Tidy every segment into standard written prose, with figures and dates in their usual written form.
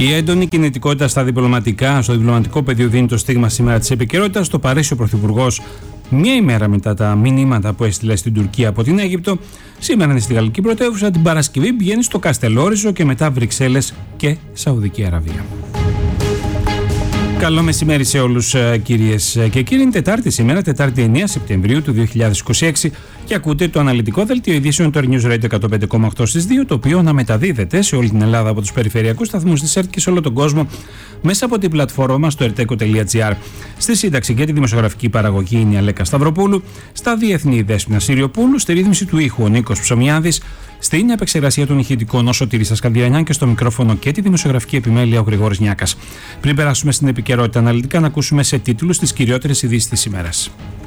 Η έντονη κινητικότητα στο διπλωματικό πεδίο δίνει το στίγμα σήμερα της επικαιρότητας. Στο Παρίσι ο Πρωθυπουργός, μία ημέρα μετά τα μηνύματα που έστειλε στην Τουρκία από την Αίγυπτο, σήμερα είναι στη Γαλλική πρωτεύουσα. Την Παρασκευή πηγαίνει στο Καστελόριζο και μετά Βρυξέλλες και Σαουδική Αραβία. Καλό μεσημέρι σε όλους, κυρίες και κύριοι. Είναι Τετάρτη σήμερα, Τετάρτη 9 Σεπτεμβρίου του 2026 και ακούτε το αναλυτικό δελτίο ειδήσεων του News Radio 105,8 στις 2, το οποίο αναμεταδίδεται σε όλη την Ελλάδα από τους περιφερειακούς σταθμούς της ΕΡΤ και σε όλο τον κόσμο μέσα από την πλατφόρμα μας στο erteco.gr. Στη σύνταξη και τη δημοσιογραφική παραγωγή είναι η Αλέκα Σταυροπούλου, στα διεθνή η Δέσποινα Συριοπούλου, στη ρύθμιση του ήχου ο Νίκος Ψωμιάδης, στην επεξεργασία των ηχητικών ο Σωτήρης Ασκανδιανιάν και στο μικρόφωνο και τη δημοσιογραφική επιμέλεια ο Γρηγόρης Νιάκας. Πριν περάσουμε στην επικαιρότητα αναλυτικά, να ακούσουμε σε τίτλους τις κυριότερες ειδήσεις της ημέρας.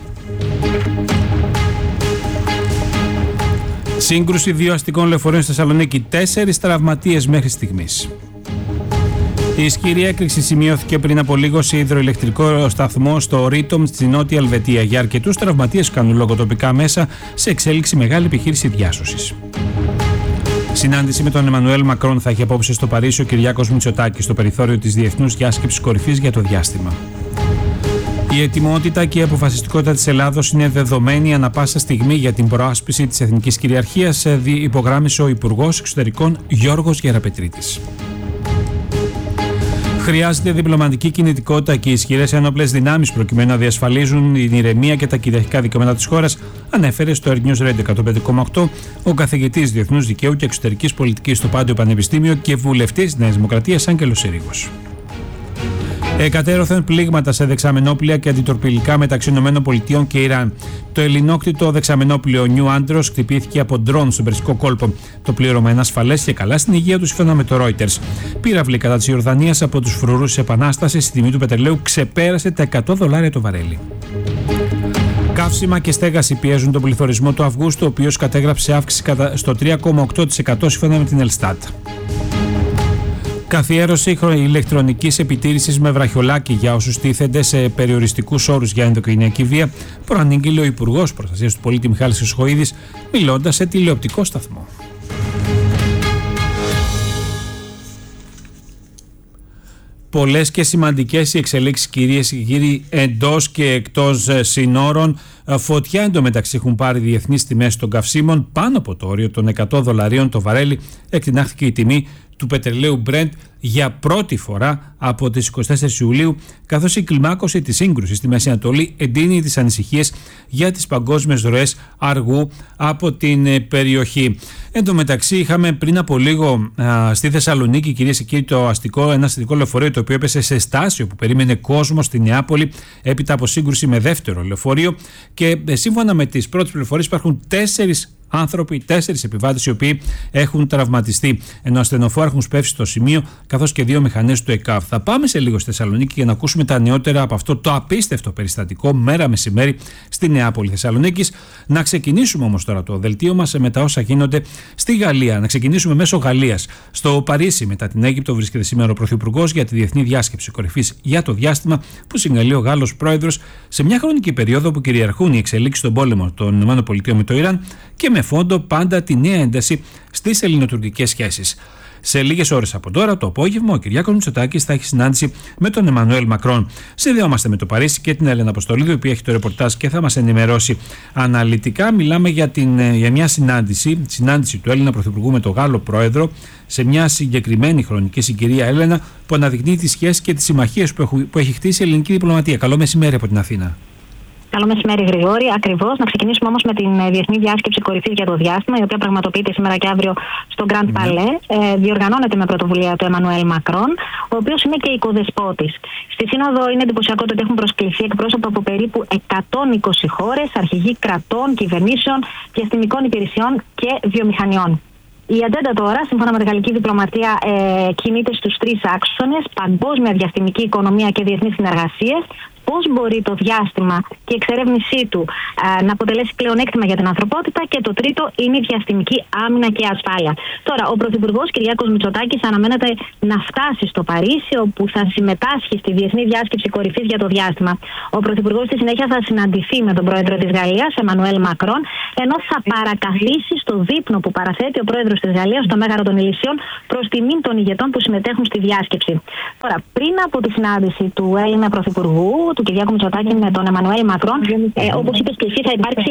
Σύγκρουση 2 αστικών λεωφορείων στη Θεσσαλονίκη, 4 τραυματίες μέχρι στιγμής. Η ισχυρή έκρηξη σημειώθηκε πριν από λίγο σε υδροηλεκτρικό σταθμό στο Ρίτομ στη Νότια Ελβετία. Για αρκετούς τραυματίες κάνουν λόγω τοπικά μέσα, σε εξέλιξη μεγάλη επιχείρηση διάσωσης. Συνάντηση με τον Εμμανουέλ Μακρόν θα έχει απόψε στο Παρίσι ο Κυριάκος Μητσοτάκης στο περιθώριο της Διεθνούς Διάσκεψης Κορυφής για το διάστημα. Η ετοιμότητα και η αποφασιστικότητα της Ελλάδος είναι δεδομένη ανα πάσα στιγμή για την προάσπιση της εθνικής κυριαρχίας, υπογράμμισε ο Υπουργός Εξωτερικών Γιώργος Γεραπετρίτης. Χρειάζεται διπλωματική κινητικότητα και ισχυρές ένοπλες δυνάμεις προκειμένου να διασφαλίζουν την ηρεμία και τα κυριαρχικά δικαιώματα της χώρας, ανέφερε στο News Radio 105,8 ο καθηγητής Διεθνούς Δικαίου και Εξωτερικής Πολιτικής στο Πάντιο Πανεπιστήμιο και βουλευτής της Νέας Δημοκρατίας Άγγελος Συρίγος. Εκατέρωθεν πλήγματα σε δεξαμενόπλια και αντιτορπιλικά μεταξύ ΗΠΑ και Ιράν. Το ελληνόκτητο δεξαμενόπλιο Νιου Άντρος χτυπήθηκε από ντρόν στον Περσικό κόλπο. Το πλήρωμα είναι ασφαλές και καλά στην υγεία του, σύμφωνα με το Reuters. Πύραυλοι κατά της Ιορδανίας από τους φρουρούς της Επανάστασης, η τιμή του πετρελαίου ξεπέρασε τα $100 το βαρέλι. Καύσιμα και στέγαση πιέζουν τον πληθωρισμό του Αυγούστου, ο οποίος κατέγραψε αύξηση στο 3,8% σύμφωνα με την Ελστάτ. Καθιέρωση ηλεκτρονικής επιτήρησης με βραχιολάκι για όσους τίθενται σε περιοριστικούς όρους για ενδοκογενειακή βία, προανήγγειλε ο Υπουργός Προστασίας του Πολίτη Μιχάλης Χρυσοχοΐδης, μιλώντας σε τηλεοπτικό σταθμό. Πολλές και σημαντικές οι εξελίξεις, κυρίες και κύριοι, εντός και εκτός συνόρων. Φωτιά εντωμεταξύ έχουν πάρει διεθνείς τιμές των καυσίμων. Πάνω από το όριο των $100 το βαρέλι εκτινάχθηκε η τιμή του πετρελαίου Brent για πρώτη φορά από τις 24 Ιουλίου, καθώς η κλιμάκωση της σύγκρουσης στη Μέση Ανατολή εντείνει τις ανησυχίες για τις παγκόσμιες ροές αργού από την περιοχή. Εν τω μεταξύ, είχαμε πριν από λίγο στη Θεσσαλονίκη, κυρίες και κύριοι, ένα αστικό λεωφορείο το οποίο έπεσε σε στάσιο που περίμενε κόσμο στη Νεάπολη έπειτα από σύγκρουση με δεύτερο λεωφορείο. Και σύμφωνα με τις πρώτες πληροφορίες, υπάρχουν 4 άνθρωποι, 4 επιβάτες οι οποίοι έχουν τραυματιστεί, ενώ ασθενοφόρα έχουν σπεύσει στο σημείο, καθώς και 2 μηχανές του ΕΚΑΒ. Θα πάμε σε λίγο στη Θεσσαλονίκη για να ακούσουμε τα νεότερα από αυτό το απίστευτο περιστατικό μέρα μεσημέρι στη Νεάπολη Θεσσαλονίκης. Να ξεκινήσουμε όμως τώρα το δελτίο μας με τα όσα γίνονται στη Γαλλία. Να ξεκινήσουμε μέσω Γαλλίας. Στο Παρίσι, μετά την Αίγυπτο, βρίσκεται σήμερα ο Πρωθυπουργός για τη Διεθνή Διάσκεψη Κορυφής για το διάστημα, που συγκαλεί ο Γάλλος Πρόεδρος σε μια χρονική περίοδο που κυριαρχούν οι εξελίξεις στον πόλεμο των ΗΠΑ με το Ιράν και με φόντο πάντα τη νέα ένταση στις ελληνοτουρκικές σχέσεις. Σε λίγες ώρες από τώρα, το απόγευμα, ο Κυριάκος Μητσοτάκης θα έχει συνάντηση με τον Εμμανουέλ Μακρόν. Συνδεόμαστε με το Παρίσι και την Έλενα Αποστολίδου, η οποία έχει το ρεπορτάζ και θα μας ενημερώσει αναλυτικά. Μιλάμε για μια συνάντηση του Έλληνα Πρωθυπουργού με τον Γάλλο Πρόεδρο, σε μια συγκεκριμένη χρονική συγκυρία, Έλενα, που αναδεικνύει τις σχέσεις και τις συμμαχίες που έχει χτίσει η ελληνική διπλωματία. Καλό μεσημέρι από την Αθήνα. Καλό μεσημέρι, Γρηγόρη. Ακριβώς. Να ξεκινήσουμε όμως με την Διεθνή Διάσκεψη Κορυφής για το διάστημα, η οποία πραγματοποιείται σήμερα και αύριο στο Grand Palais. Διοργανώνεται με πρωτοβουλία του Εμμανουέλ Μακρόν, ο οποίος είναι και οικοδεσπότης. Στη Σύνοδο είναι εντυπωσιακό ότι έχουν προσκληθεί εκπρόσωποι από περίπου 120 χώρες, αρχηγοί κρατών, κυβερνήσεων, διαστημικών υπηρεσιών και βιομηχανιών. Η ατζέντα τώρα, σύμφωνα με τη γαλλική διπλωματία, κινείται στους 3 άξονες: παγκόσμια διαστημική οικονομία και διεθνείς συνεργασίες, πώς μπορεί το διάστημα και η εξερεύνησή του να αποτελέσει πλεονέκτημα για την ανθρωπότητα. Και το τρίτο είναι η διαστημική άμυνα και ασφάλεια. Τώρα, ο Πρωθυπουργός Κυριάκος Μητσοτάκης αναμένεται να φτάσει στο Παρίσι, όπου θα συμμετάσχει στη Διεθνή Διάσκεψη Κορυφής για το Διάστημα. Ο Πρωθυπουργός στη συνέχεια θα συναντηθεί με τον Πρόεδρο της Γαλλίας, Εμμανουέλ Μακρόν, ενώ θα παρακαθίσει στο δείπνο που παραθέτει ο Πρόεδρος της Γαλλίας στο Μέγαρο των Ηλυσίων προς τιμήν των ηγετών που συμμετέχουν στη διάσκεψη. Τώρα, πριν από τη συνάντηση του Έλληνα Πρωθυπουργού, του Κυριάκου Μητσοτάκη, με τον Εμμανουέλ Μακρόν, όπως είπες και εσύ, θα υπάρξει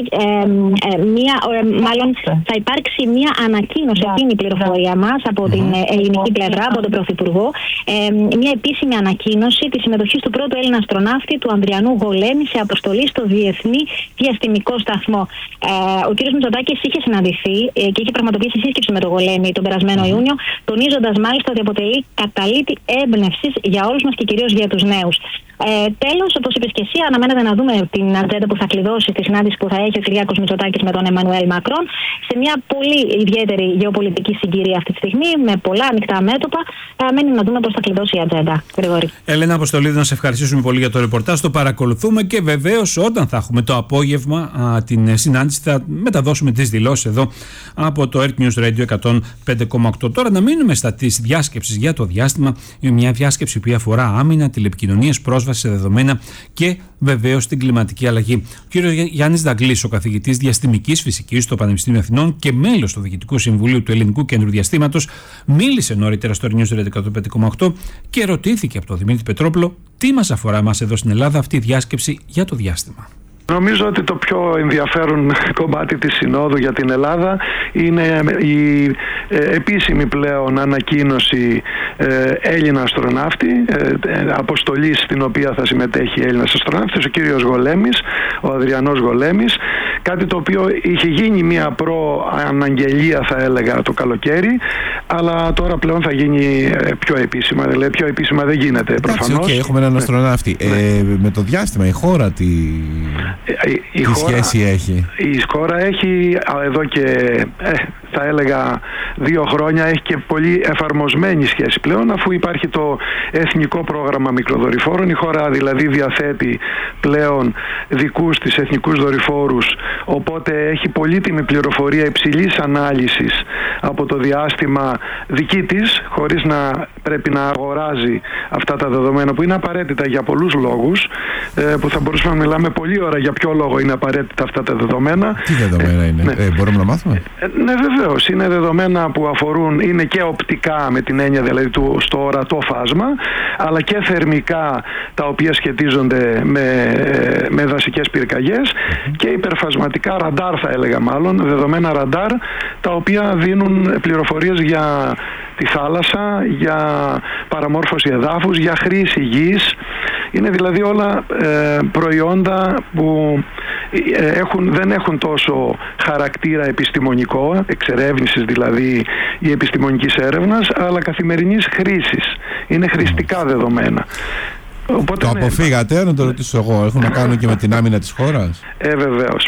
θα υπάρξει μια ανακοίνωση, αυτή είναι η πληροφορία μας από την ελληνική πλευρά, από τον Πρωθυπουργό, μια επίσημη ανακοίνωση της συμμετοχής του πρώτου Έλληνα αστροναύτη, του Ανδριανού Γολέμη, σε αποστολή στο Διεθνή Διαστημικό Σταθμό. Ο κ. Μητσοτάκης είχε συναντηθεί και είχε πραγματοποιήσει σύσκεψη με τον Γολέμη τον περασμένο Ιούνιο, τονίζοντας μάλιστα ότι αποτελεί καταλήτη έμπνευσης για όλους μας και κυρίως για τους νέους. Τέλος, όπως είπες και εσύ, αναμένεται να δούμε την ατζέντα που θα κλειδώσει τη συνάντηση που θα έχει ο Κυριάκος Μητσοτάκης με τον Εμμανουέλ Μακρόν, σε μια πολύ ιδιαίτερη γεωπολιτική συγκυρία αυτή τη στιγμή, με πολλά ανοιχτά μέτωπα. Μένει να δούμε πώς θα κλειδώσει η ατζέντα. Γρηγόρη. Έλενα Αποστολίδου, να σε ευχαριστήσουμε πολύ για το ρεπορτάζ. Το παρακολουθούμε και βεβαίως όταν θα έχουμε το απόγευμα την συνάντηση, θα μεταδώσουμε τις δηλώσεις εδώ από το Earth News Radio 105,8. Τώρα να μείνουμε στα της διάσκεψης για το διάστημα. Είναι μια διάσκεψη που αφορά άμυνα, τηλεπικοινωνίες, πρόσβαση σε δεδομένα και βεβαίως την κλιματική αλλαγή. Ο κ. Γιάννης Δαγκλής, ο καθηγητής διαστημικής φυσικής στο Πανεπιστήμιο Αθηνών και μέλος του Διοικητικού Συμβουλίου του Ελληνικού Κέντρου Διαστήματος, μίλησε νωρίτερα στο News Radio 105,8 και ρωτήθηκε από τον Δημήτρη Πετρόπουλο τι μας αφορά εμάς εδώ στην Ελλάδα αυτή η διάσκεψη για το διάστημα. Νομίζω ότι το πιο ενδιαφέρον κομμάτι της Συνόδου για την Ελλάδα είναι η επίσημη πλέον ανακοίνωση Έλληνα αστροναύτη, αποστολή στην οποία θα συμμετέχει Έλληνας αστροναύτης, ο κύριος Γολέμης, ο Αδριανός Γολέμης, κάτι το οποίο είχε γίνει μια προαναγγελία, θα έλεγα, το καλοκαίρι, αλλά τώρα πλέον θα γίνει πιο επίσημα. Δηλαδή πιο επίσημα δεν γίνεται προφανώς. Okay, έχουμε έναν αστροναύτη. Με το διάστημα η χώρα τι σχέση έχει? Η χώρα έχει εδώ και θα έλεγα 2 χρόνια έχει και πολύ εφαρμοσμένη σχέση πλέον, αφού υπάρχει το Εθνικό Πρόγραμμα Μικροδορυφόρων. Η χώρα δηλαδή διαθέτει πλέον δικούς της εθνικούς δορυφόρους, οπότε έχει πολύτιμη πληροφορία υψηλής ανάλυσης από το διάστημα δική της, χωρίς να πρέπει να αγοράζει αυτά τα δεδομένα που είναι απαραίτητα για πολλούς λόγους, που θα μπορούσαμε να μιλάμε πολλή ώρα για ποιο λόγο είναι απαραίτητα αυτά τα δεδομένα. Τι δεδομένα είναι, μπορούμε να μάθουμε? Ναι, βεβαίως. Είναι δεδομένα που αφορούν, είναι και οπτικά με την έννοια δηλαδή στο ορατό φάσμα, αλλά και θερμικά, τα οποία σχετίζονται με δασικές πυρκαγιές, και υπερφασματικά ραντάρ, θα έλεγα μάλλον, δεδομένα ραντάρ, τα οποία δίνουν πληροφορίες για τη θάλασσα, για παραμόρφωση εδάφους, για χρήση γης. Είναι δηλαδή όλα προϊόντα που δεν έχουν τόσο χαρακτήρα επιστημονικό, εξερεύνησης δηλαδή ή επιστημονικής έρευνας, αλλά καθημερινής χρήσης. Είναι χρηστικά δεδομένα. Οπότε, το αποφύγατε, να το ρωτήσω εγώ, έχουν να κάνουν και με την άμυνα της χώρας? Βεβαίως.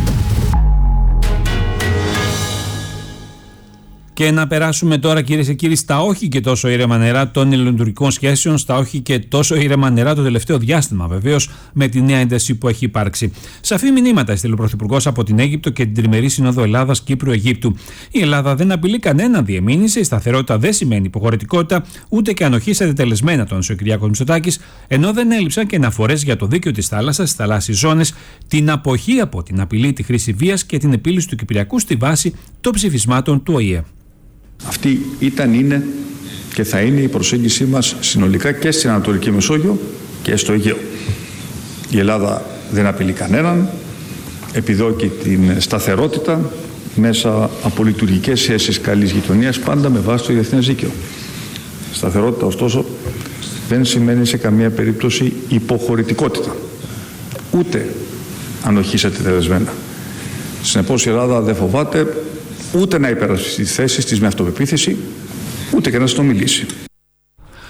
Και να περάσουμε τώρα, κυρίες και κύριοι, στα όχι και τόσο ήρεμα νερά των ελληνοτουρκικών σχέσεων, στα όχι και τόσο ήρεμα νερά το τελευταίο διάστημα, βεβαίως, με τη νέα ένταση που έχει υπάρξει. Σαφή μηνύματα έστειλε ο Πρωθυπουργός από την Αίγυπτο και την Τριμερή Σύνοδο Ελλάδα-Κύπρου-Αιγύπτου. Η Ελλάδα δεν απειλεί κανέναν, διεμήνυσε. Η σταθερότητα δεν σημαίνει υποχωρητικότητα, ούτε και ανοχή σε δετελεσμένα, τόνισε ο Κυριάκος Μητσοτάκης, ενώ δεν έλειψαν και αναφορές για το δίκαιο της θάλασσας, στις θαλάσσιες ζώνες, την αποχή από την απειλή, τη χρήση βίας και την επίλυση του Κυπριακού στη βάση των ψηφισμάτων του ΟΗΕ. Αυτή ήταν, είναι και θα είναι η προσέγγιση μας συνολικά και στην Ανατολική Μεσόγειο και στο Αιγαίο. Η Ελλάδα δεν απειλεί κανέναν, επιδιώκει την σταθερότητα μέσα από λειτουργικές σχέσεις καλής γειτονίας, πάντα με βάση το διεθνές δίκαιο. Σταθερότητα, ωστόσο, δεν σημαίνει σε καμία περίπτωση υποχωρητικότητα, ούτε ανοχή σε τετελεσμένα. Συνεπώς η Ελλάδα δεν φοβάται ούτε να υπερασπιστεί τις θέσεις της με αυτοπεποίθηση, ούτε και να συνομιλήσει.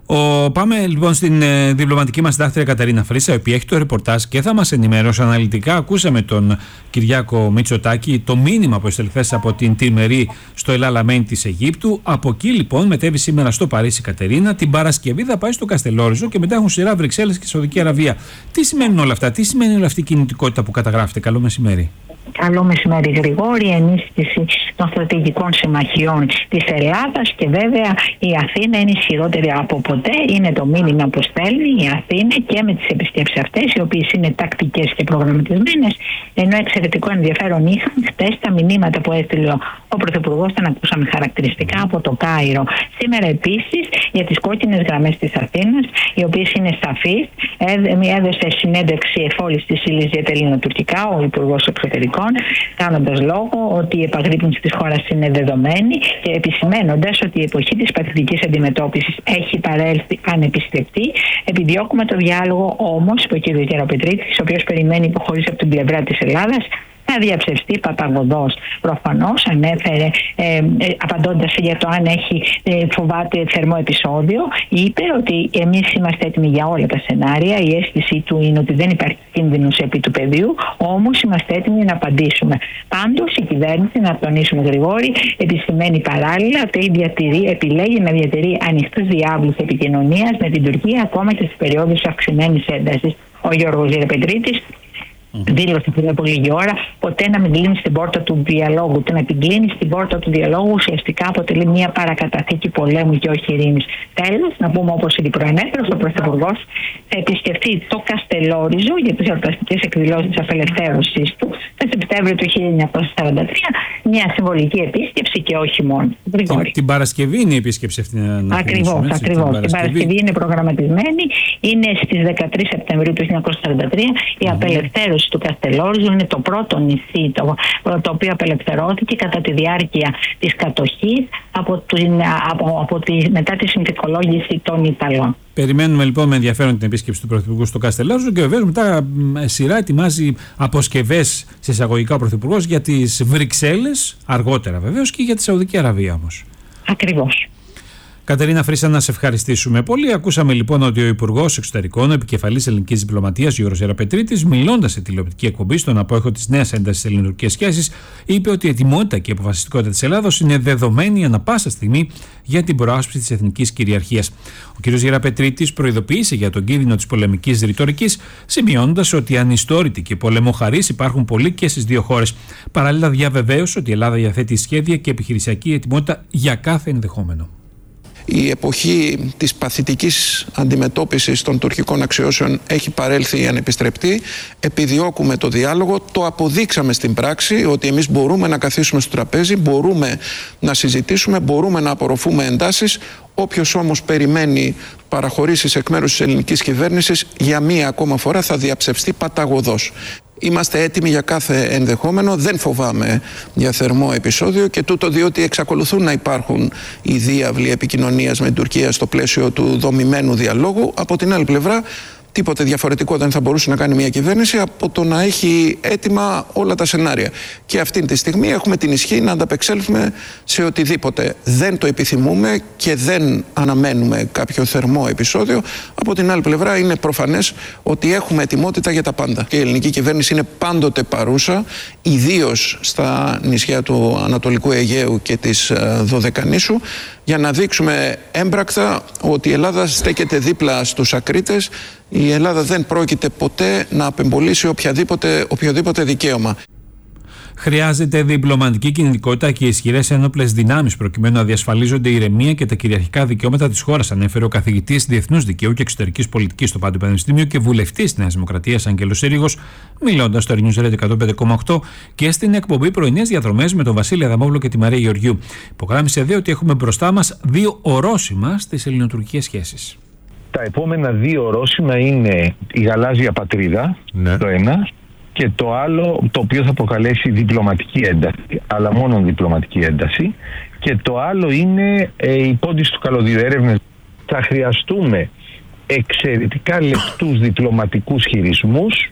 Πάμε λοιπόν στην διπλωματική μας συντάκτρια Κατερίνα Φρύσα, η οποία έχει το ρεπορτάζ και θα μας ενημερώσει αναλυτικά. Ακούσαμε τον Κυριάκο Μητσοτάκη, το μήνυμα που έστειλε χθες από την Τριμερή στο Ελαλαμέν της Αιγύπτου. Από εκεί λοιπόν μετέβη σήμερα στο Παρίσι Κατερίνα. Την Παρασκευή θα πάει στο Καστελόριζο και μετά έχουν σειρά Βρυξέλλες και Σαουδική Αραβία. Τι σημαίνουν όλα αυτά, τι σημαίνει όλη αυτή η κινητικότητα που καταγράφεται? Καλό μεσημέρι. Καλό μεσημέρι, Γρηγόρη. Ενίσχυση των στρατηγικών συμμαχιών της Ελλάδας και βέβαια η Αθήνα είναι ισχυρότερη από ποτέ. Είναι το μήνυμα που στέλνει η Αθήνα και με τις επισκέψεις αυτές, οι οποίες είναι τακτικές και προγραμματισμένες. Ενώ εξαιρετικό ενδιαφέρον είχαν χτες τα μηνύματα που έστειλε ο Πρωθυπουργός, τα ακούσαμε χαρακτηριστικά από το Κάιρο. Σήμερα επίσης για τις κόκκινες γραμμές της Αθήνας, οι οποίες είναι σαφείς, έδωσε συνέντευξη εφόλης της ύλης για τα ελληνοτουρκικά ο Υπουργός Εξωτερικών, κάνοντας λόγο ότι η επαγρύπνηση της χώρας είναι δεδομένη και επισημένοντας ότι η εποχή της παθητικής αντιμετώπισης έχει παρέλθει ανεπιστευτή. Επιδιώκουμε το διάλογο όμως, είπε ο κ. Γεραπετρίτης, ο οποίος περιμένει υποχωρήσει από την πλευρά της Ελλάδας, θα διαψευστεί παταγωδώς. Προφανώς ανέφερε, απαντώντας για το αν φοβάται θερμό επεισόδιο, είπε ότι εμείς είμαστε έτοιμοι για όλα τα σενάρια. Η αίσθησή του είναι ότι δεν υπάρχει κίνδυνος επί του πεδίου, όμως είμαστε έτοιμοι να απαντήσουμε. Πάντως η κυβέρνηση, να τονίσουμε, Γρηγόρη, επισημαίνει παράλληλα ότι επιλέγει να διατηρεί ανοιχτούς διάβλους επικοινωνίας με την Τουρκία ακόμα και στις περιόδους αυξημένης έντασης. Ο Γιώργος Γεραπετρίτης δήλωσε πριν από λίγη ώρα ποτέ να μην κλείνει στην πόρτα του διαλόγου. Το να την κλείνει στην πόρτα του διαλόγου ουσιαστικά αποτελεί μια παρακαταθήκη πολέμου και όχι ειρήνης. Τέλος, να πούμε, όπως ήδη προανέφερα, ο Πρωθυπουργός θα επισκεφτεί το Καστελόριζο για τις εορταστικές εκδηλώσεις της απελευθέρωσης του το Σεπτέμβριο του 1943. Μια συμβολική επίσκεψη και όχι μόνο. Την Παρασκευή είναι η επίσκεψη αυτή. Ακριβώς. Την Παρασκευή είναι προγραμματισμένη. Είναι στις 13 Σεπτεμβρίου του 1943. Η απελευθέρωση του Καστελόριζου είναι το πρώτο νησί το οποίο απελευθερώθηκε κατά τη διάρκεια της κατοχής μετά τη συνθηκολόγηση των Ιταλών. Περιμένουμε λοιπόν με ενδιαφέρον την επίσκεψη του Πρωθυπουργού στο Καστελόριζο και βεβαίως μετά σειρά ετοιμάζει αποσκευές σε εισαγωγικά ο Πρωθυπουργός για τις Βρυξέλλες, αργότερα βεβαίως, και για τη Σαουδική Αραβία όμως. Ακριβώς. Κατερίνα Φρύσα, να σε ευχαριστήσουμε πολύ. Ακούσαμε λοιπόν ότι ο Υπουργός Εξωτερικών, επικεφαλής ελληνικής διπλωματίας, Γιώργος Γεραπετρίτης, μιλώντας σε τηλεοπτική εκπομπή στον απόϊχο της νέας έντασης στις ελληνοτουρκικές σχέσεις, είπε ότι η ετοιμότητα και η αποφασιστικότητα της Ελλάδος είναι δεδομένη ανά πάσα στιγμή για την προάσπιση της εθνικής κυριαρχίας. Ο κ. Γεραπετρίτης προειδοποίησε για τον κίνδυνο της πολεμικής ρητορικής, σημειώνοντας ότι ανιστόρητοι και πολεμοχαρείς υπάρχουν πολλοί και στις δύο χώρες. Παράλληλα, διαβεβαίωσε ότι η Ελλάδα διαθέτει σχέδια και επιχειρησιακή ετοιμότητα για κάθε ενδεχόμενο. Η εποχή της παθητικής αντιμετώπισης των τουρκικών αξιώσεων έχει παρέλθει ανεπιστρεπτή. Επιδιώκουμε το διάλογο, το αποδείξαμε στην πράξη ότι εμείς μπορούμε να καθίσουμε στο τραπέζι, μπορούμε να συζητήσουμε, μπορούμε να απορροφούμε εντάσεις. Όποιος όμως περιμένει παραχωρήσεις εκ μέρους της ελληνικής κυβέρνησης, για μία ακόμα φορά θα διαψευστεί παταγωδώς. Είμαστε έτοιμοι για κάθε ενδεχόμενο, δεν φοβάμαι για θερμό επεισόδιο, και τούτο διότι εξακολουθούν να υπάρχουν οι διάβλοι επικοινωνίας με την Τουρκία στο πλαίσιο του δομημένου διαλόγου. Από την άλλη πλευρά, τίποτε διαφορετικό δεν θα μπορούσε να κάνει μια κυβέρνηση από το να έχει έτοιμα όλα τα σενάρια. Και αυτή τη στιγμή έχουμε την ισχύ να ανταπεξέλθουμε σε οτιδήποτε. Δεν το επιθυμούμε και δεν αναμένουμε κάποιο θερμό επεισόδιο. Από την άλλη πλευρά, είναι προφανές ότι έχουμε ετοιμότητα για τα πάντα. Και η ελληνική κυβέρνηση είναι πάντοτε παρούσα, ιδίως στα νησιά του Ανατολικού Αιγαίου και της Δωδεκανήσου, για να δείξουμε έμπρακτα ότι η Ελλάδα στέκεται δίπλα στους ακρίτες. Η Ελλάδα δεν πρόκειται ποτέ να απεμπολίσει οποιοδήποτε δικαίωμα. Χρειάζεται διπλωματική κινητικότητα και ισχυρές ένοπλες δυνάμεις προκειμένου να διασφαλίζονται η ηρεμία και τα κυριαρχικά δικαιώματα της χώρας, ανέφερε ο καθηγητής Διεθνούς Δικαίου και Εξωτερικής Πολιτικής στο Πάντιο Πανεπιστήμιο και βουλευτής της Νέας Δημοκρατίας Αγγέλος Σύριγος, μιλώντας στο News Radio 105,8 και στην εκπομπή Πρωινές Διαδρομές με τον Βασίλη Αδαμόπουλο και τη Μαρία Γεωργιού. Υπογράμμισε δε ότι έχουμε μπροστά μας δύο ορόσημα στις ελληνοτουρκικές σχέσεις. Τα επόμενα δύο ορόσημα είναι η γαλάζια πατρίδα, το ένα, και το άλλο, το οποίο θα προκαλέσει διπλωματική ένταση, αλλά μόνο διπλωματική ένταση, και το άλλο είναι η πόντιση του καλωδίου, έρευνες. Θα χρειαστούμε εξαιρετικά λεπτούς διπλωματικούς χειρισμούς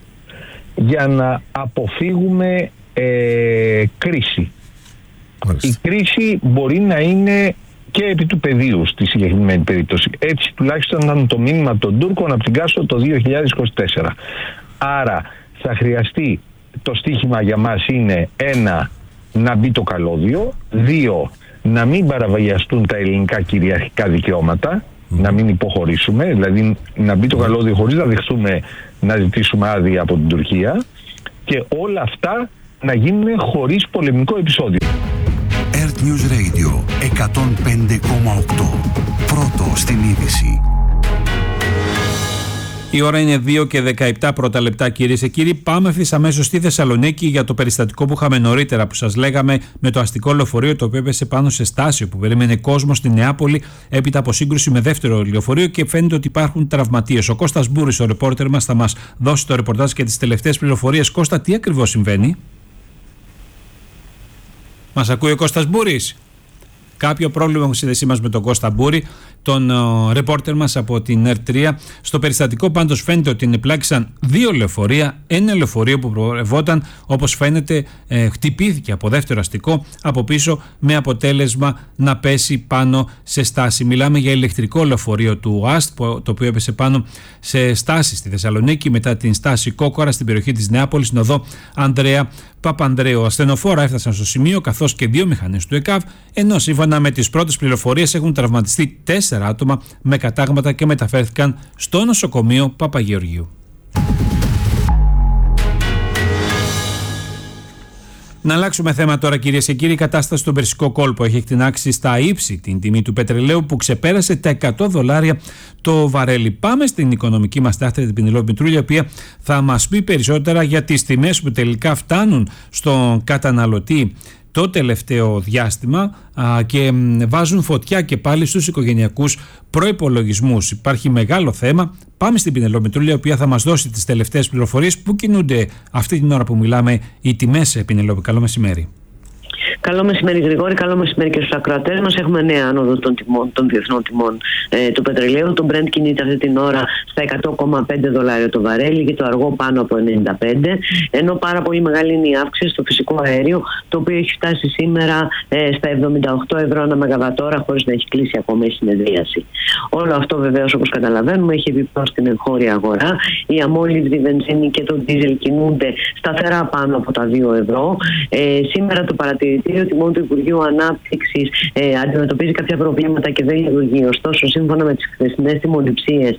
για να αποφύγουμε κρίση. Η κρίση μπορεί να είναι και επί του πεδίου στη συγκεκριμένη περίπτωση. Έτσι τουλάχιστον ήταν το μήνυμα των Τούρκων από την Κάστρο το 2024. Άρα θα χρειαστεί, το στίχημα για μας είναι 1, να μπει το καλώδιο, 2, να μην παραβιαστούν τα ελληνικά κυριαρχικά δικαιώματα, να μην υποχωρήσουμε, δηλαδή να μπει το καλώδιο χωρίς να δεχτούμε να ζητήσουμε άδεια από την Τουρκία, και όλα αυτά να γίνουν χωρίς πολεμικό επεισόδιο. Earth News Radio 105,8. Πρώτο στην είδηση. Η ώρα είναι 2 και 17 πρώτα λεπτά, κυρίες και κύριοι. Πάμε ευθύς αμέσως στη Θεσσαλονίκη για το περιστατικό που είχαμε νωρίτερα, που σας λέγαμε, με το αστικό λεωφορείο το οποίο έπεσε πάνω σε στάσιο που περίμενε κόσμο στη Νεάπολη έπειτα από σύγκρουση με δεύτερο λεωφορείο, και φαίνεται ότι υπάρχουν τραυματίες. Ο Κώστας Μπούρης, ο ρεπόρτερ μας, θα μας δώσει το ρεπορτάζ και τις τελευταίες πληροφορίες. Κώστα, τι ακριβώς συμβαίνει? Μας ακούει ο Κώστας Μπούρης? Κάποιο πρόβλημα με σύνδεσή μας με τον Κώστα Μπούρη, τον ρεπόρτερ μας από την ΕΡΤ3. Στο περιστατικό πάντως φαίνεται ότι ενεπλάκησαν 2 λεωφορεία. Ένα λεωφορείο που προεβόταν, όπως φαίνεται, χτυπήθηκε από δεύτερο αστικό από πίσω, με αποτέλεσμα να πέσει πάνω σε στάση. Μιλάμε για ηλεκτρικό λεωφορείο του ΑΣΤ, το οποίο έπεσε πάνω σε στάση στη Θεσσαλονίκη, μετά την στάση Κόκορα στην περιοχή της Νεάπολης, στην οδό Ανδρέα Παπανδρέου. Ασθενοφόρα έφτασαν στο σημείο, καθώς και 2 μηχανές του ΕΚΑΒ, ενώ σύμφωνα με τις πρώτες πληροφορίες έχουν τραυματιστεί 4 άτομα με κατάγματα και μεταφέρθηκαν στο νοσοκομείο Παπαγεωργίου. Να αλλάξουμε θέμα τώρα, κυρίες και κύριοι. Η κατάσταση στον Περσικό κόλπο έχει εκτινάξει στα ύψη την τιμή του πετρελαίου, που ξεπέρασε τα $100 το βαρέλι. Πάμε στην οικονομική μας τάχτρια, την Πηνελόπη Μητρούλια, η οποία θα μας πει περισσότερα για τις τιμές που τελικά φτάνουν στον καταναλωτή το τελευταίο διάστημα και βάζουν φωτιά και πάλι στους οικογενειακούς προϋπολογισμούς. Υπάρχει μεγάλο θέμα. Πάμε στην Πηνελόπη Μητρούλια, η οποία θα μας δώσει τις τελευταίες πληροφορίες που κινούνται αυτή την ώρα που μιλάμε οι τιμές. Πηνελόπη, καλό μεσημέρι. Καλό μεσημέρι, Γρηγόρη. Καλό μεσημέρι και στους ακροατές μας. Έχουμε νέα άνοδο των διεθνών τιμών του πετρελαίου. Το Brent κινείται αυτή την ώρα στα $100,5 το βαρέλι και το αργό πάνω από 95. Ενώ πάρα πολύ μεγάλη είναι η αύξηση στο φυσικό αέριο, το οποίο έχει φτάσει σήμερα στα €78 ανά μεγαβατόρα, χωρίς να έχει κλείσει ακόμα η συνεδρίαση. Όλο αυτό βεβαίως, όπως καταλαβαίνουμε, έχει επιπτώσει στην εγχώρια αγορά. Η αμόλυβδη βενζίνη και το ντίζελ κινούνται σταθερά πάνω από τα €2. Σήμερα το παρατηρητήριο τιμών του Υπουργείου Ανάπτυξης αντιμετωπίζει κάποια προβλήματα και δεν λειτουργεί. Ωστόσο, σύμφωνα με τις χθεσινές τιμοληψίες,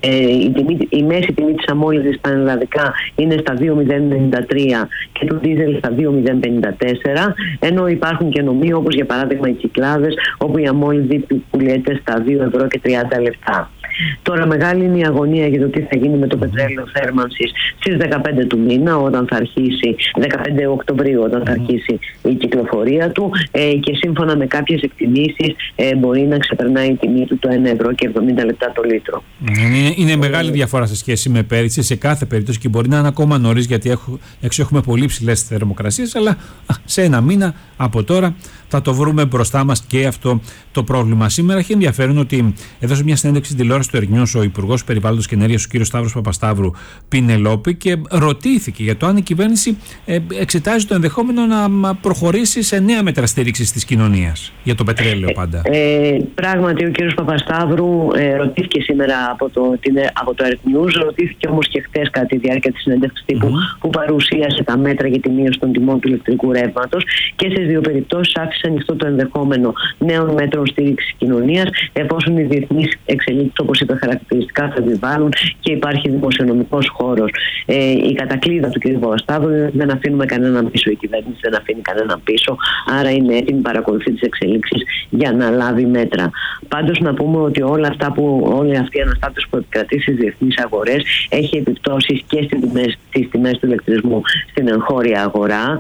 η μέση τιμή της αμόλυβδης στα ελλαδικά είναι στα 2,093 και του ντίζελ στα 2,054, ενώ υπάρχουν και νομοί, όπως για παράδειγμα οι Κυκλάδες, όπου η αμόλυβδη πουλιέται στα €2,30. Τώρα μεγάλη είναι η αγωνία για το τι θα γίνει με το πετρέλαιο θέρμανσης στις 15 του μήνα, όταν θα αρχίσει, 15 Οκτωβρίου, όταν θα αρχίσει η κυκλοφορία του, και σύμφωνα με κάποιες εκτιμήσεις μπορεί να ξεπερνάει η τιμή του το €1,70 το λίτρο. Είναι μεγάλη διαφορά σε σχέση με πέρυσι σε κάθε περίπτωση, και μπορεί να είναι ακόμα νωρίς, γιατί έξω έχουμε πολύ ψηλές θερμοκρασίες, αλλά σε ένα μήνα από τώρα θα το βρούμε μπροστά μας και αυτό το πρόβλημα. Σήμερα έχει ενδιαφέρον ότι έδωσε μια συνέντευξη στην τηλεόραση του Ερνιούς ο Υπουργός Περιβάλλοντος και Ενέργειας, ο κ. Σταύρος Παπασταύρου, Πηνελόπη, και ρωτήθηκε για το αν η κυβέρνηση εξετάζει το ενδεχόμενο να προχωρήσει σε νέα μέτρα στήριξης της κοινωνίας για το πετρέλαιο πάντα. Πράγματι, ο κ. Παπασταύρου ρωτήθηκε σήμερα από το Ερνιούς, ρωτήθηκε όμως και χθες κατά τη διάρκεια της συνέντευξης τύπου που παρουσίασε τα μέτρα για τη μείωση των τιμών του ηλεκτρικού ρεύματος, και σε 2 περιπτώσεις άφησε ανοιχτό το ενδεχόμενο νέων μέτρων στήριξης κοινωνίας, εφόσον οι διεθνείς εξελίξεις, όπως είπε, χαρακτηριστικά θα επιβάλλουν και υπάρχει δημοσιονομικός χώρος. Η κατακλείδα του κ. Παπασταύρου είναι ότι δεν αφήνουμε κανέναν πίσω. Η κυβέρνηση δεν αφήνει κανέναν πίσω, άρα είναι έτοιμη, παρακολουθεί τις εξελίξεις για να λάβει μέτρα. Πάντως, να πούμε ότι όλη αυτή η αναστάτωση που επικρατεί στις διεθνείς αγορές έχει επιπτώσεις και στις τιμές του ηλεκτρισμού στην εγχώρια αγορά.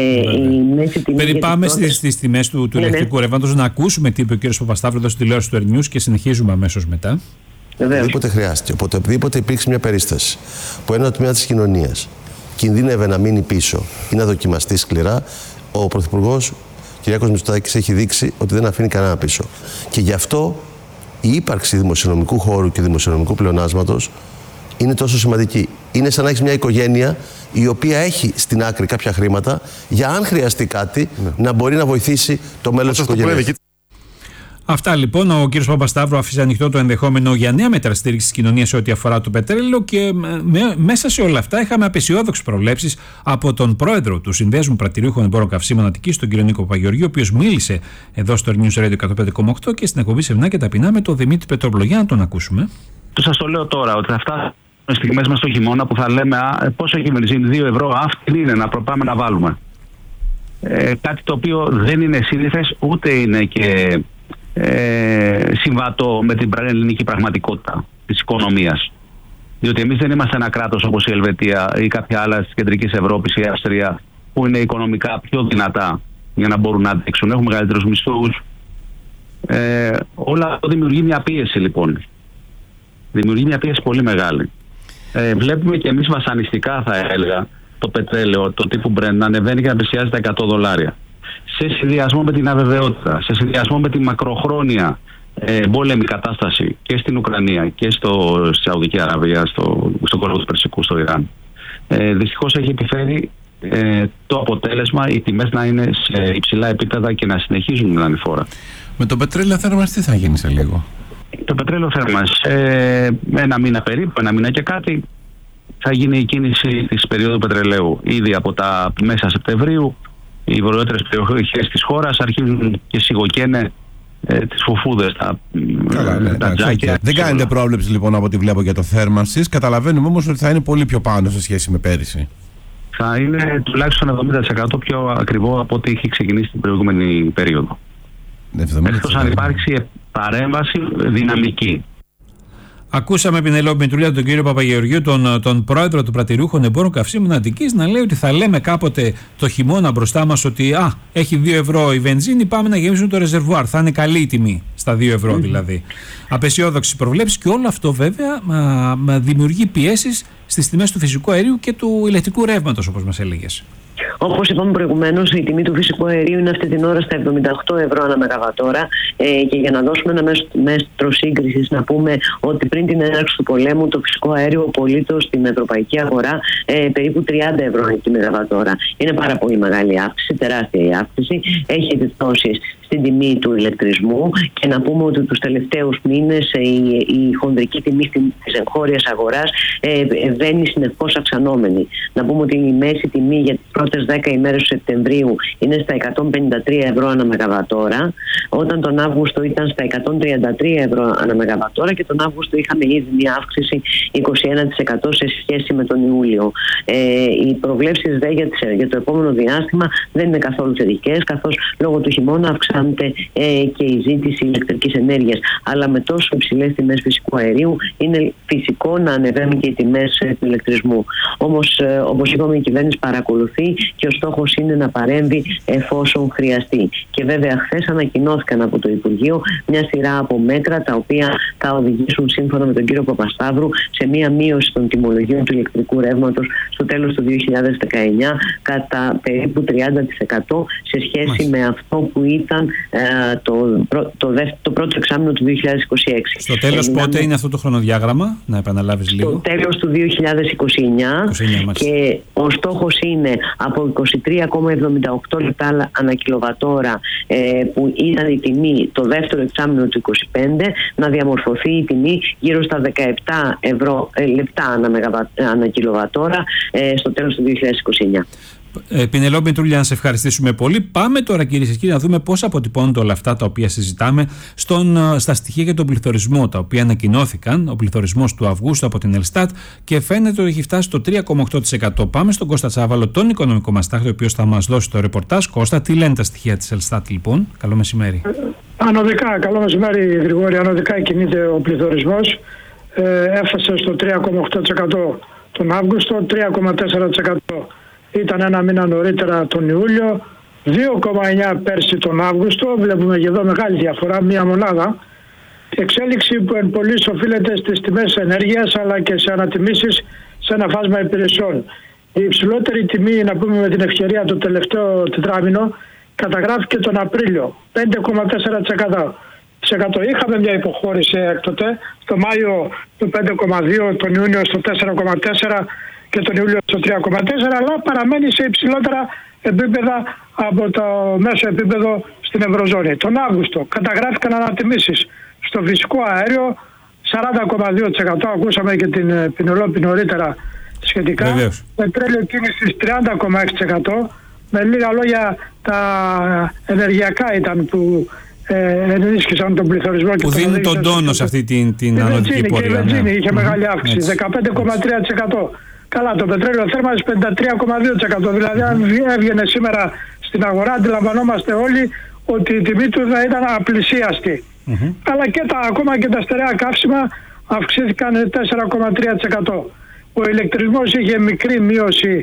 Πάμε στις τιμές του ηλεκτρικού ρεύματος, να ακούσουμε τι είπε ο κ. Παπασταύρου εδώ στη τηλεόραση του Ερνιούς και συνεχίζουμε αμέσως μετά. Οποτεδήποτε χρειάστηκε, οποτεδήποτε υπήρξε μια περίσταση που ένα τμήμα της κοινωνίας κινδύνευε να μείνει πίσω ή να δοκιμαστεί σκληρά, ο Πρωθυπουργός Κυριάκος Μητσοτάκης έχει δείξει ότι δεν αφήνει κανένα πίσω. Και γι' αυτό η ύπαρξη δημοσιονομικού χώρου και δημοσιονομικού πλεονάσματος είναι τόσο σημαντική. Είναι σαν να έχεις μια οικογένεια η οποία έχει στην άκρη κάποια χρήματα για αν χρειαστεί κάτι να μπορεί να βοηθήσει το μέλλον της οικογένειας. Αυτά λοιπόν. Ο κ. Παπασταύρου άφησε ανοιχτό το ενδεχόμενο για νέα μέτρα στήριξης της κοινωνίας σε ό,τι αφορά το πετρέλαιο και μέσα σε όλα αυτά είχαμε απεσιόδοξες προβλέψεις από τον πρόεδρο του Συνδέσμου Πρατηριούχων Εμπόρων Καυσίμων Αττικής, τον κ. Νίκο Παπαγεωργίου, ο οποίος μίλησε εδώ στο News Radio 105,8 και στην εκπομπή Σερνά και Ταπεινά με τον Δημήτρη Πετρόπουλο. Για να τον ακούσουμε. Σας το λέω τώρα ότι θα φτάσουμε στιγμές μας στο χειμώνα που θα λέμε πόσο έχει βενζίνη, 2 ευρώ, αυτή είναι να προπάμε να βάλουμε. Κάτι το οποίο δεν είναι σύνηθες ούτε είναι και συμβατό με την ελληνική πραγματικότητα της οικονομίας. Διότι εμείς δεν είμαστε ένα κράτος όπως η Ελβετία ή κάποια άλλα της κεντρικής Ευρώπης ή η Αυστρία που είναι οικονομικά πιο δυνατά για να μπορούν να αντέξουν. Έχουν μεγαλύτερους μισθούς. Όλα αυτό δημιουργεί μια πίεση λοιπόν. Δημιουργεί μια πίεση πολύ μεγάλη. Βλέπουμε και εμείς βασανιστικά, θα έλεγα, το πετρέλαιο, το τύπου Brent να ανεβαίνει και να πλησιάζει τα $100. Σε συνδυασμό με την αβεβαιότητα, σε συνδυασμό με τη μακροχρόνια πόλεμη κατάσταση και στην Ουκρανία και στη Σαουδική Αραβία, στον κόλπο του Περσικού, στο Ιράν, δυστυχώς έχει επιφέρει το αποτέλεσμα οι τιμές να είναι σε υψηλά επίπεδα και να συνεχίζουν να είναι φόρα. Με το πετρέλαιο θέρμανση τι θα γίνει σε λίγο? Το πετρέλαιο θέρμανση, ένα μήνα περίπου, ένα μήνα και κάτι, θα γίνει η κίνηση της περίοδου πετρελαίου. Ήδη από τα μέσα Σεπτεμβρίου οι βορειότερες περιοχές της χώρας αρχίζουν και σιγοκαίνε τις φουφούδες, τα τζάκια. Δεν κάνετε πρόβλεψη λοιπόν από ό,τι βλέπω για το θέρμανσης. Καταλαβαίνουμε όμως ότι θα είναι πολύ πιο πάνω σε σχέση με πέρυσι. Θα είναι τουλάχιστον 70% πιο ακριβό από ό,τι είχε ξεκινήσει την προηγούμενη περίοδο. Εκτός αν υπάρξει παρέμβαση δυναμική. Ακούσαμε Πινελόπη Μητρούλια, τον κύριο Παπαγεωργίου, τον πρόεδρο του Πρατηριούχων Εμπόρων Καυσίμων Αττικής, να λέει ότι θα λέμε κάποτε το χειμώνα μπροστά μας ότι έχει 2 ευρώ η βενζίνη, πάμε να γεμίσουμε το ρεζερβουάρ. Θα είναι καλή η τιμή, στα 2 ευρώ δηλαδή. Απεσιόδοξες προβλέψεις και όλο αυτό βέβαια δημιουργεί πιέσεις στις τιμές του φυσικού αερίου και του ηλεκτρικού ρεύματος, όπως μας έλεγες. Όπως είπαμε προηγουμένως, η τιμή του φυσικού αερίου είναι αυτή την ώρα στα 78 ευρώ ανά μεγαβατόρα και για να δώσουμε ένα μέτρο σύγκρισης να πούμε ότι πριν την έναρξη του πολέμου το φυσικό αέριο πωλείται στην ευρωπαϊκή αγορά περίπου 30 ευρώ τη μεγαβατόρα. Είναι πάρα πολύ μεγάλη αύξηση, τεράστια η αύξηση. Έχει επιπτώσεις στην τιμή του ηλεκτρισμού και να πούμε ότι τους τελευταίους μήνες η χονδρική τιμή της εγχώριας αγοράς βαίνει συνεχώς αυξανόμενη. Να πούμε ότι η μέση τιμή για τις πρώτες 10 ημέρες του Σεπτεμβρίου είναι στα 153 ευρώ ανά μεγαβατόρα, όταν τον Αύγουστο ήταν στα 133 ευρώ ανά μεγαβατόρα και τον Αύγουστο είχαμε ήδη μια αύξηση 21% σε σχέση με τον Ιούλιο. Οι προβλέψεις για το επόμενο διάστημα δεν είναι καθόλου θετικές, καθώς λόγω του χειμώνα αυξάνεται και η ζήτηση ηλεκτρικής ενέργειας. Αλλά με τόσο υψηλές τιμές φυσικού αερίου είναι φυσικό να ανεβαίνουν και οι τιμές του ηλεκτρισμού. Όμως, όπως είπαμε, η κυβέρνηση παρακολουθεί και ο στόχος είναι να παρέμβει εφόσον χρειαστεί. Και βέβαια, χθες ανακοινώθηκαν από το Υπουργείο μια σειρά από μέτρα τα οποία θα οδηγήσουν, σύμφωνα με τον κύριο Παπασταύρου, σε μια μείωση των τιμολογίων του ηλεκτρικού ρεύματος στο τέλος του 2019 κατά περίπου 30% σε σχέση με αυτό που ήταν το πρώτο εξάμηνο του 2026. Στο τέλος πότε είναι αυτό το χρονοδιάγραμμα, να επαναλάβεις λίγο? Στο τέλος του 2029 και ο στόχος είναι από 23,78 λεπτά ανά κιλοβατόρα που ήταν η τιμή το δεύτερο εξάμηνο του 2025 να διαμορφωθεί η τιμή γύρω στα 17 λεπτά ανά κιλοβατόρα στο τέλος του 2029. Πινελόπη Μητρούλια, να σε ευχαριστήσουμε πολύ. Πάμε τώρα, κυρίες και κύριοι, να δούμε πώς αποτυπώνονται όλα αυτά τα οποία συζητάμε στα στοιχεία για τον πληθωρισμό, τα οποία ανακοινώθηκαν. Ο πληθωρισμός του Αυγούστου από την Ελστάτ και φαίνεται ότι έχει φτάσει στο 3,8%. Πάμε στον Κώστα Τσάβαλο, τον οικονομικό μας τάχτη, ο οποίος θα μας δώσει το ρεπορτάζ. Κώστα, τι λένε τα στοιχεία της Ελστάτ, λοιπόν? Καλό μεσημέρι. Ανωδικά, καλό μεσημέρι, Γρηγόρη. Ανωδικά κινείται ο πληθωρισμός. Έφτασε στο 3,8% τον Αύγουστο, 3,4%. Ήταν ένα μήνα νωρίτερα τον Ιούλιο, 2,9 πέρσι τον Αύγουστο. Βλέπουμε και εδώ μεγάλη διαφορά, μία μονάδα. Εξέλιξη που εν πολλοίς οφείλεται στις τιμές ενέργειας αλλά και σε ανατιμήσεις σε ένα φάσμα υπηρεσιών. Η υψηλότερη τιμή, να πούμε με την ευκαιρία, το τελευταίο τετράμινο καταγράφηκε τον Απρίλιο, 5,4%. Είχαμε μια υποχώρηση έκτοτε, το Μάιο το 5,2, τον Ιούνιο στο 4,4 και τον Ιούλιο στο 3,4, αλλά παραμένει σε υψηλότερα επίπεδα από το μέσο επίπεδο στην Ευρωζώνη. Τον Αύγουστο καταγράφηκαν ανατιμήσεις στο φυσικό αέριο 40,2%. Ακούσαμε και την Πινελόπη νωρίτερα σχετικά. Πετρέλαιο κίνησης 30,6%. Με λίγα λόγια, τα ενεργειακά ήταν που ενίσχυσαν τον πληθωρισμό. Που δίνουν τον τόνο σε αυτή την ανωδική πορεία. Και η βενζίνη είχε μεγάλη αύξηση, 15,3%. Καλά, το πετρέλαιο θέρμανσης 53,2%. Δηλαδή, αν έβγαινε σήμερα στην αγορά, αντιλαμβανόμαστε όλοι ότι η τιμή του θα ήταν απλησίαστη. Αλλά και ακόμα και τα στερεά καύσιμα αυξήθηκαν 4,3%. Ο ηλεκτρισμός είχε μικρή μείωση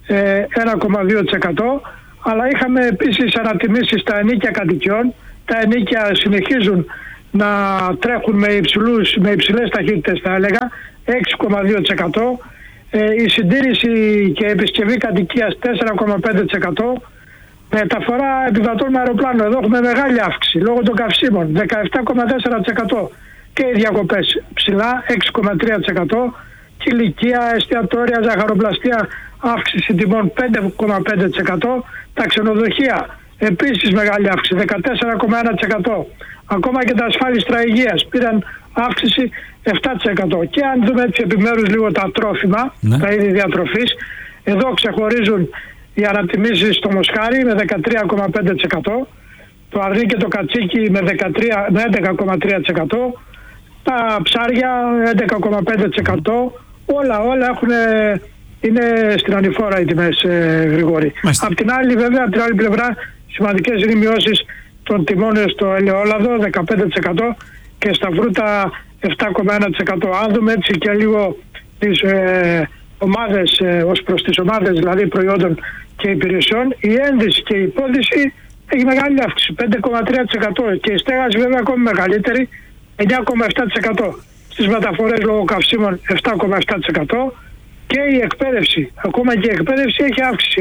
1,2%, αλλά είχαμε επίσης ανατιμήσεις στα ενοίκια κατοικιών. Τα ενοίκια συνεχίζουν να τρέχουν με υψηλές ταχύτητες, θα έλεγα, 6,2%. Η συντήρηση και επισκευή κατοικίας 4,5%. Μεταφορά επιβατών με αεροπλάνο, εδώ έχουμε μεγάλη αύξηση λόγω των καυσίμων, 17,4%. Και οι διακοπές ψηλά, 6,3%. Και ηλικία, εστιατόρια, ζαχαροπλαστεία, αύξηση τιμών 5,5%. Τα ξενοδοχεία επίσης μεγάλη αύξηση, 14,1%. Ακόμα και τα ασφάλιστρα υγείας πήραν αύξηση 7%. Και αν δούμε έτσι επιμέρους λίγο τα τρόφιμα, τα είδη διατροφής, εδώ ξεχωρίζουν οι ανατιμήσεις στο μοσχάρι με 13,5%, το αρνί και το κατσίκι με 11,3%, τα ψάρια 11,5%, όλα είναι στην ανηφόρα οι τιμές, Γρηγόρη. Απ' την άλλη πλευρά σημαντικές είναι οι μειώσεις των τιμών στο ελαιόλαδο 15% και στα φρούτα 7,1%. Αν δούμε έτσι και λίγο τις ομάδες, ως προς τις ομάδες δηλαδή προϊόντων και υπηρεσιών, η ένδυση και η υπόδυση έχει μεγάλη αύξηση, 5,3%, και η στέγαση βέβαια ακόμη μεγαλύτερη, 9,7%. Στις μεταφορές λόγω καυσίμων 7,7%. Και η εκπαίδευση, ακόμα και η εκπαίδευση έχει αύξηση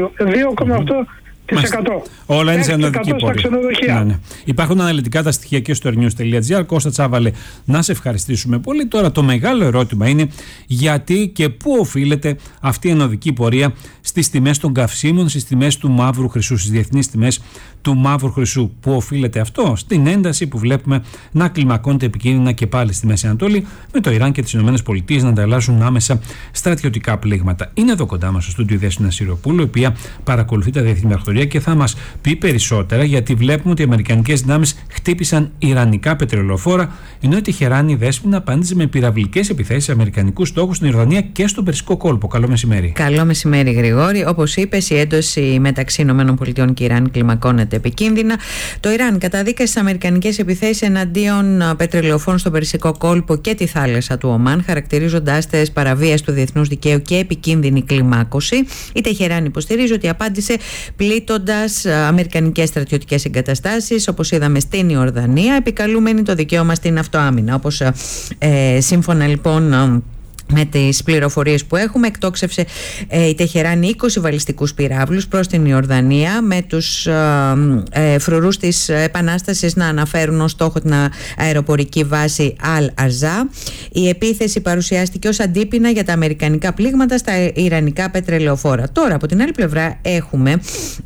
2,8%. Όλα είναι σε αναδική πορεία. Ναι. Υπάρχουν αναλυτικά τα στοιχεία και στο airnews.gr. Κώστα Τσάβαλε, να σε ευχαριστήσουμε πολύ. Τώρα το μεγάλο ερώτημα είναι γιατί και πού οφείλεται αυτή η ανωδική πορεία στις τιμές των καυσίμων, στις τιμές του μαύρου χρυσού, στις διεθνείς τιμές του μαύρου χρυσού. Πού οφείλεται αυτό? Στην ένταση που βλέπουμε να κλιμακώνεται επικίνδυνα και πάλι στη Μέση Ανατολή, με το Ιράν και τις ΗΠΑ να ανταλλάσσουν άμεσα στρατιωτικά πλήγματα. Είναι εδώ κοντά μας στο στούντιο η Δέσποινα Σιριοπούλου, η οποία παρακολουθεί τα διεθνή μαρτυρία και θα μας πει περισσότερα, γιατί βλέπουμε ότι οι αμερικανικές δυνάμεις χτύπησαν ιρανικά πετρελαιοφόρα, ενώ η Τεχεράνη, η Δέσποινα, απάντησε με πυραυλικές επιθέσεις σε αμερικανικούς στόχους στην Ιορδανία και στον Περσικό κόλπο. Καλό μεσημέρι. Καλό μεσημέρι, Γρηγόρη. Όπως είπες, η ένταση μεταξύ ΗΠΑ και Ιράν κλιμακώνεται επικίνδυνα. Το Ιράν καταδίκασε τις αμερικανικές επιθέσεις εναντίον πετρελαιοφόρων στον Περσικό κόλπο και τη θάλασσα του Ομάν, χαρακτηρίζοντάς τις παραβίαση του διεθνούς δικαίου και επικίνδυνη κλιμάκωση. Η Τεχεράνη υποστηρίζει ότι απάντησε πλήττοντας αμερικανικές στρατιωτικές εγκαταστάσεις, όπως είδαμε στην Ιορδανία, επικαλούμενη το δικαίωμα στην αυτοάμυνα. Όπως σύμφωνα λοιπόν με τις πληροφορίες που έχουμε, εκτόξευσε η Τεχεράνη 20 βαλιστικούς πυράβλους προς την Ιορδανία, με τους φρουρούς της Επανάστασης να αναφέρουν ως στόχο την αεροπορική βάση Αλ-Αρζά. Η επίθεση παρουσιάστηκε ως αντίπεινα για τα αμερικανικά πλήγματα στα ιρανικά πετρελαιοφόρα. Τώρα, από την άλλη πλευρά, έχουμε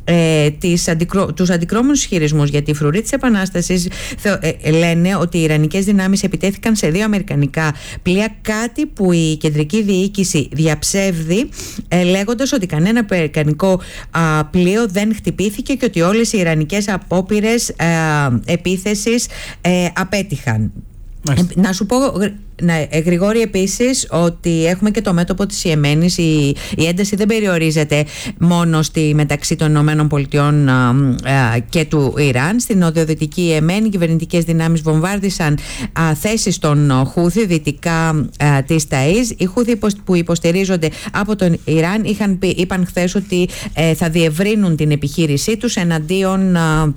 τους αντικρώμενους ισχυρισμούς, γιατί οι φρουροί της Επανάστασης λένε ότι οι ιρανικές δυνάμεις επιτέθηκαν σε 2 αμερικανικά πλοία, κάτι που η κεντρική διοίκηση διαψεύδει, λέγοντας ότι κανένα αμερικανικό πλοίο δεν χτυπήθηκε και ότι όλες οι ιρανικές απόπειρες επίθεσης απέτυχαν. Να σου πω, Γρηγόρη, επίσης, ότι έχουμε και το μέτωπο της Ιεμένης. Η ένταση δεν περιορίζεται μόνο μεταξύ των ΗΠΑ και του Ιράν. Στην νοτιοδυτική Ιεμένη, οι κυβερνητικές δυνάμεις βομβάρδισαν θέσεις των Χούθι δυτικά της Ταΐζ. Οι Χούθι που υποστηρίζονται από τον Ιράν είπαν χθες ότι θα διευρύνουν την επιχείρησή τους εναντίον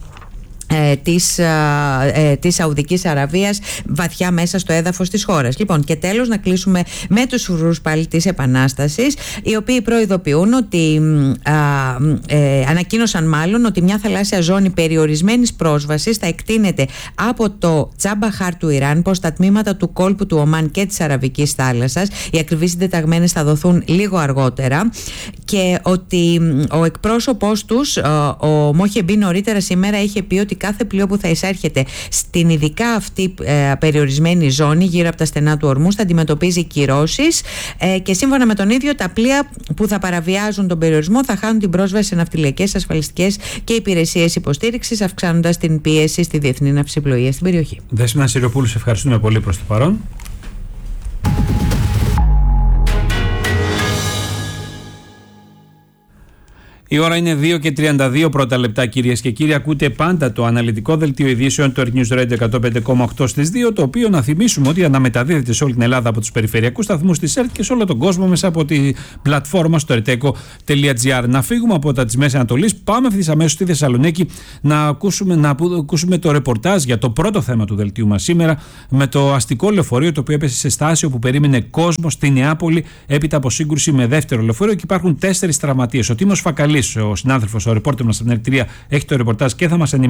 της Σαουδικής Αραβίας βαθιά μέσα στο έδαφος της χώρας. Λοιπόν, και τέλος να κλείσουμε με τους φρουρούς πάλι της Επανάστασης, οι οποίοι προειδοποιούν ότι ανακοίνωσαν μάλλον ότι μια θαλάσσια ζώνη περιορισμένης πρόσβασης θα εκτείνεται από το Τσάμπαχάρ του Ιράν προς τα τμήματα του κόλπου του Ομάν και της Αραβικής θάλασσας. Οι ακριβείς συντεταγμένες θα δοθούν λίγο αργότερα, και ότι ο εκπρόσωπός τους, ο Μοχεμπή, νωρίτερα σήμερα είχε πει ότι ότι κάθε πλοίο που θα εισέρχεται στην ειδικά αυτή περιορισμένη ζώνη γύρω από τα στενά του Ορμούζ θα αντιμετωπίζει κυρώσεις και σύμφωνα με τον ίδιο τα πλοία που θα παραβιάζουν τον περιορισμό θα χάνουν την πρόσβαση σε ναυτιλιακές, ασφαλιστικές και υπηρεσίες υποστήριξης, αυξάνοντας την πίεση στη διεθνή ναυσιπλοεία στην περιοχή. Δέσποινα Σιριοπούλου, σε ευχαριστούμε πολύ προς το παρόν. Η ώρα είναι 2:32 πρώτα λεπτά, κυρίες και κύριοι. Ακούτε πάντα το αναλυτικό δελτίο ειδήσεων του Earth News Radio 105,8 στις 2, το οποίο να θυμίσουμε ότι αναμεταδίδεται σε όλη την Ελλάδα από τους περιφερειακούς σταθμούς της ΕΡΤ και σε όλο τον κόσμο μέσα από τη πλατφόρμα στο erteco.gr. Να φύγουμε από τα της Μέσης Ανατολής, πάμε ευθύς αμέσως στη Θεσσαλονίκη να ακούσουμε το ρεπορτάζ για το πρώτο θέμα του δελτίου μας σήμερα, με το αστικό λεωφορείο το οποίο έπεσε σε στάση όπου περίμενε κόσμο στη Νεάπολη έπειτα από σύγκρουση με δεύτερο λεωφορείο και υπάρχουν 4 τραυματίες. Ο Τίμος Φακαλής, ο συνάδελφος, ο ρεπόρτερ μας από την Ερυθρία, έχει το ρεπορτάζ και θα μας ενημερώσει